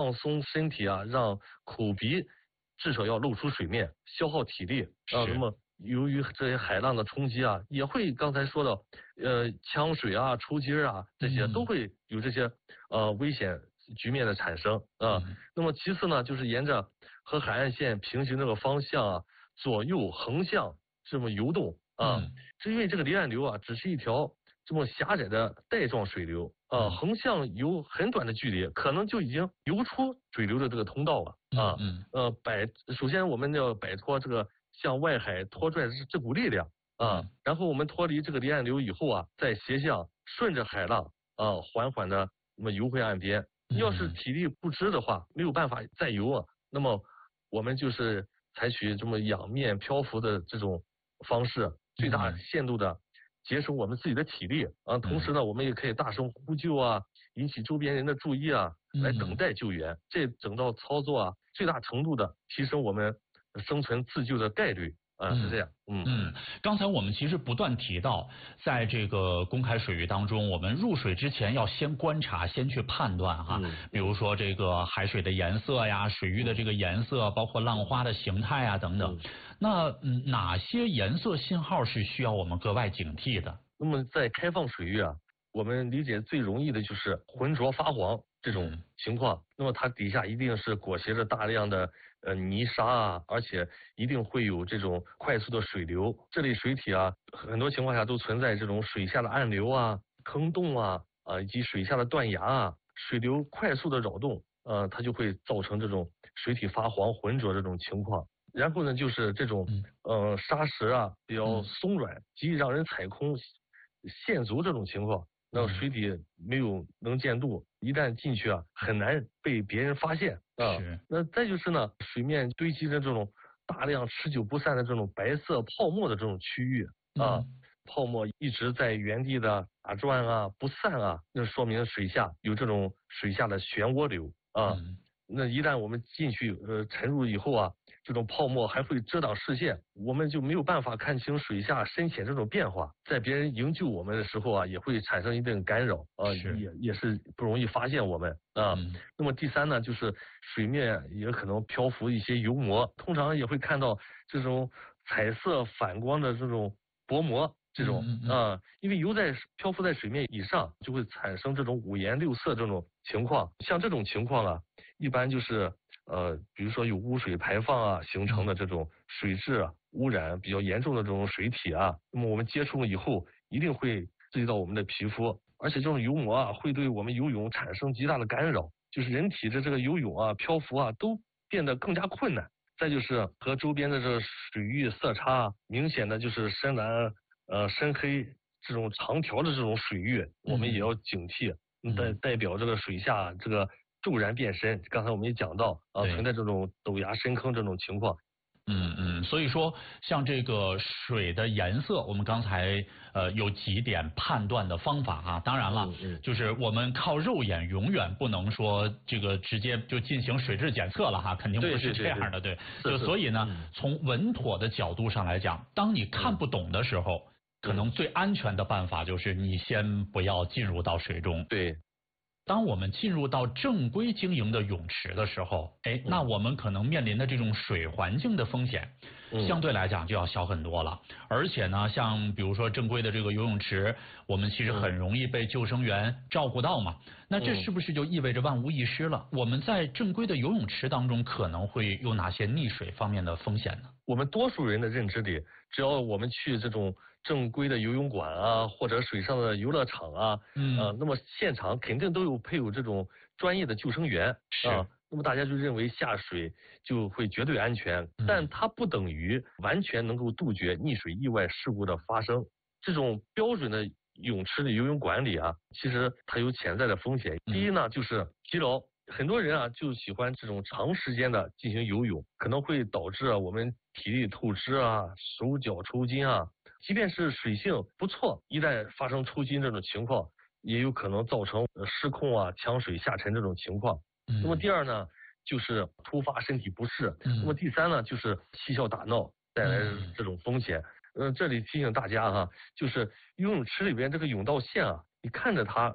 放松身体啊，让口鼻至少要露出水面，消耗体力啊。那么由于这些海浪的冲击啊，也会刚才说到呛水啊、抽筋啊，这些都会有这些危险局面的产生啊。那么其次呢，就是沿着和海岸线平行这个方向啊，左右横向这么游动啊。是因为这个离岸流啊，只是一条这么狭窄的带状水流啊，横向游很短的距离，可能就已经游出水流的这个通道了啊。首先我们要摆脱这个向外海拖拽这股力量啊，然后我们脱离这个离岸流以后啊，再斜向顺着海浪啊，缓缓的那么游回岸边。要是体力不支的话，没有办法再游啊，那么我们就是采取这么仰面漂浮的这种方式，最大限度的节省我们自己的体力啊。同时呢，我们也可以大声呼救啊，引起周边人的注意啊，来等待救援。这整套操作啊，最大程度的提升我们生存自救的概率。是这样。 刚才我们其实不断提到，在这个公开水域当中，我们入水之前要先观察，先去判断哈。比如说这个海水的颜色呀，水域的这个颜色，包括浪花的形态啊等等。那哪些颜色信号是需要我们格外警惕的？ 那么在开放水域啊，我们理解最容易的就是浑浊发黄这种情况。那么它底下一定是裹挟着大量的泥沙啊，而且一定会有这种快速的水流。这类水体啊，很多情况下都存在这种水下的暗流啊、坑洞啊以及水下的断崖啊，水流快速的扰动，它就会造成这种水体发黄浑浊这种情况。然后呢，就是这种沙石啊比较松软，极易让人踩空陷足这种情况。那水底没有能见度，一旦进去啊，很难被别人发现啊。那再就是呢，水面堆积着这种大量持久不散的这种白色泡沫的这种区域啊，泡沫一直在原地的打转啊，不散啊，那说明水下有这种水下的漩涡流啊。那一旦我们进去沉入以后啊，这种泡沫还会遮挡视线，我们就没有办法看清水下深浅这种变化，在别人营救我们的时候啊，也会产生一定干扰啊，也是不容易发现我们啊。那么第三呢，就是水面也可能漂浮一些油膜，通常也会看到这种彩色反光的这种薄膜。这种因为漂浮在水面以上，就会产生这种五颜六色这种情况。像这种情况啊，一般就是比如说有污水排放啊形成的这种水质污染比较严重的这种水体啊，那么我们接触了以后，一定会刺激到我们的皮肤，而且这种油膜啊会对我们游泳产生极大的干扰，就是人体的这个游泳啊、漂浮啊都变得更加困难。再就是和周边的这个水域色差明显的就是深蓝。深黑这种长条的这种水域，我们也要警惕，代表这个水下这个骤然变深。刚才我们也讲到存在这种陡崖深坑这种情况。 所以说像这个水的颜色，我们刚才有几点判断的方法啊。当然了，就是我们靠肉眼永远不能说这个直接就进行水质检测了哈，肯定不是这样的，对。所以呢，从稳妥的角度上来讲，当你看不懂的时候，可能最安全的办法就是你先不要进入到水中。 对。 当我们进入到正规经营的泳池的时候，那我们可能面临的这种水环境的风险，相对来讲就要小很多了。而且呢，像比如说正规的这个游泳池，我们其实很容易被救生员照顾到嘛。那这是不是就意味着万无一失了？我们在正规的游泳池当中可能会有哪些溺水方面的风险呢？ 我们多数人的认知里，只要我们去这种正规的游泳馆啊，或者水上的游乐场啊，那么现场肯定都有配有这种专业的救生员啊，那么大家就认为下水就会绝对安全，但它不等于完全能够杜绝溺水意外事故的发生。这种标准的泳池的游泳馆里啊，其实它有潜在的风险。第一呢，就是疲劳。很多人啊就喜欢这种长时间的进行游泳，可能会导致我们体力透支啊、手脚抽筋啊。即便是水性不错，一旦发生抽筋这种情况，也有可能造成失控啊、呛水下沉这种情况。那么第二呢，就是突发身体不适。那么第三呢，就是嬉笑打闹带来这种风险。这里提醒大家哈，就是游泳池里边这个甬道线啊，你看着它